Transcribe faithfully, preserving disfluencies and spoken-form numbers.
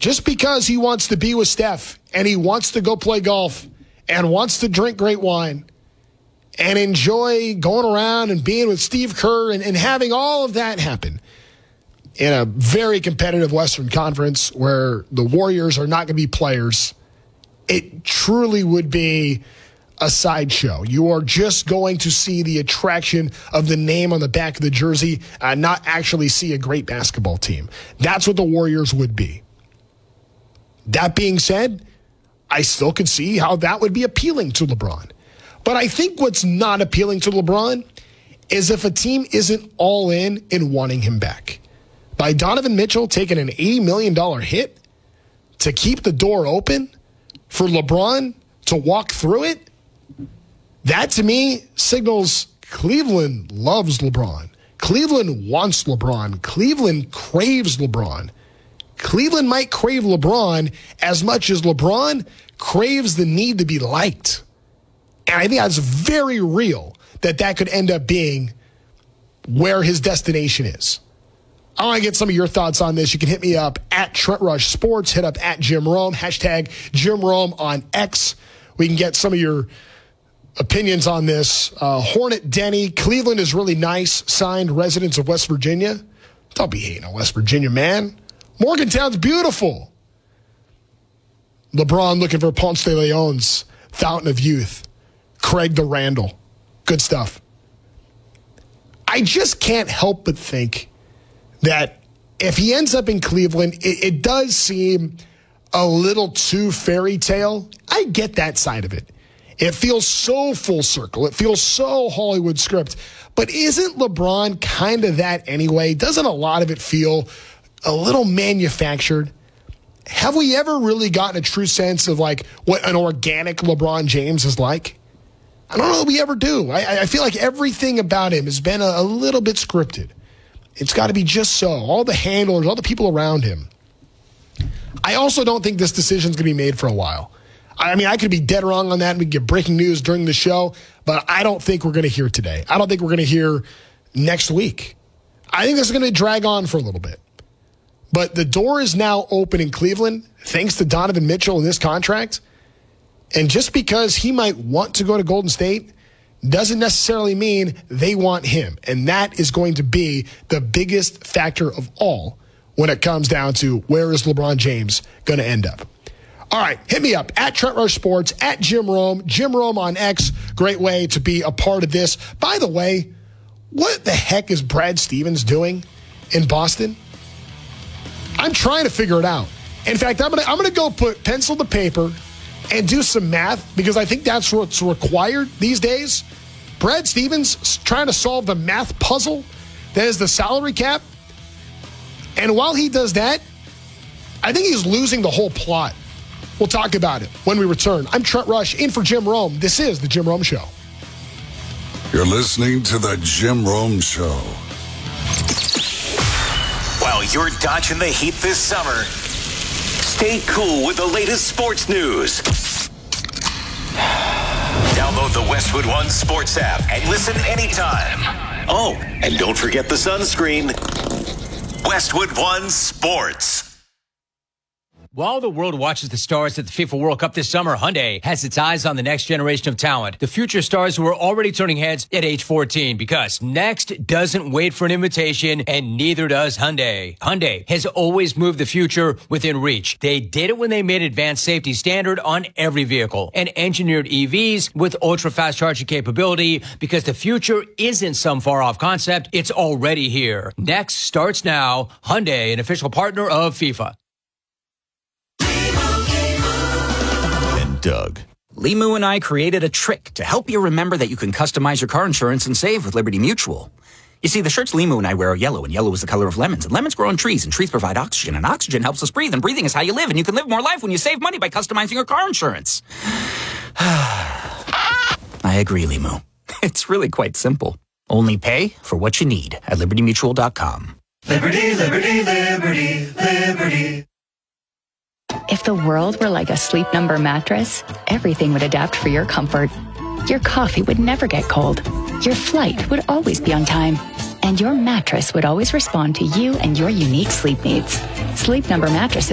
just because he wants to be with Steph and he wants to go play golf and wants to drink great wine and enjoy going around and being with Steve Kerr and, and having all of that happen in a very competitive Western Conference where the Warriors are not going to be players, it truly would be a sideshow. You are just going to see the attraction of the name on the back of the jersey and not actually see a great basketball team. That's what the Warriors would be. That being said, I still could see how that would be appealing to LeBron. But I think what's not appealing to LeBron is if a team isn't all in in wanting him back. By Donovan Mitchell taking an eighty million dollars hit to keep the door open for LeBron to walk through it, that to me signals Cleveland loves LeBron. Cleveland wants LeBron. Cleveland craves LeBron. Cleveland might crave LeBron as much as LeBron craves the need to be liked. And I think that's very real that that could end up being where his destination is. I want to get some of your thoughts on this. You can hit me up at Trent Rush Sports, hit up at Jim Rome, hashtag Jim Rome on X. We can get some of your opinions on this. Uh, Hornet Denny, Cleveland is really nice, signed residents of West Virginia. Don't be hating on West Virginia, man. Morgantown's beautiful. LeBron looking for Ponce de Leon's Fountain of Youth. Craig the Randall. Good stuff. I just can't help but think that if he ends up in Cleveland, it, it does seem a little too fairy tale. I get that side of it. It feels so full circle. It feels so Hollywood script. But isn't LeBron kind of that anyway? Doesn't a lot of it feel a little manufactured? Have we ever really gotten a true sense of like what an organic LeBron James is like? I don't know that we ever do. I, I feel like everything about him has been a, a little bit scripted. It's got to be just so. All the handlers, all the people around him. I also don't think this decision is going to be made for a while. I mean, I could be dead wrong on that and we get breaking news during the show, but I don't think we're going to hear today. I don't think we're going to hear next week. I think this is going to drag on for a little bit. But the door is now open in Cleveland thanks to Donovan Mitchell and this contract. And just because he might want to go to Golden State doesn't necessarily mean they want him. And that is going to be the biggest factor of all when it comes down to where is LeBron James going to end up. All right, hit me up at Trent Rush Sports, at Jim Rome, Jim Rome on X. Great way to be a part of this. By the way, what the heck is Brad Stevens doing in Boston? I'm trying to figure it out. In fact, I'm going to I'm going to go put pencil to paper and do some math because I think that's what's required these days. Brad Stevens trying to solve the math puzzle that is the salary cap. And while he does that, I think he's losing the whole plot. We'll talk about it when we return. I'm Trent Rush, in for Jim Rome. This is The Jim Rome Show. You're listening to The Jim Rome Show. While you're dodging the heat this summer, stay cool with the latest sports news. Download the Westwood One Sports app and listen anytime. Oh, and don't forget the sunscreen. Westwood One Sports. While the world watches the stars at the FIFA World Cup this summer, Hyundai has its eyes on the next generation of talent. The future stars who are already turning heads at age fourteen, because next doesn't wait for an invitation, and neither does Hyundai. Hyundai has always moved the future within reach. They did it when they made advanced safety standard on every vehicle and engineered E Vs with ultra-fast charging capability, because the future isn't some far-off concept. It's already here. Next starts now. Hyundai, an official partner of FIFA. Doug. Limu and I created a trick to help you remember that you can customize your car insurance and save with Liberty Mutual. You see, the shirts Limu and I wear are yellow, and yellow is the color of lemons, and lemons grow on trees, and trees provide oxygen, and oxygen helps us breathe, and breathing is how you live, and you can live more life when you save money by customizing your car insurance. I agree, Limu. It's really quite simple. Only pay for what you need at liberty mutual dot com. Liberty, liberty, liberty, liberty. If the world were like a Sleep Number mattress, everything would adapt for your comfort. Your coffee would never get cold. Your flight would always be on time. And your mattress would always respond to you and your unique sleep needs. Sleep Number mattresses